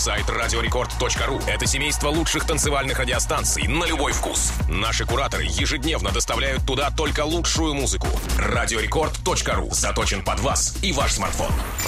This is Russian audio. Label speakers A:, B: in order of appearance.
A: Сайт радиорекорд.ру – это семейство лучших танцевальных радиостанций на любой вкус. Наши кураторы ежедневно доставляют туда только лучшую музыку. Радиорекорд.ру заточен под вас и ваш смартфон.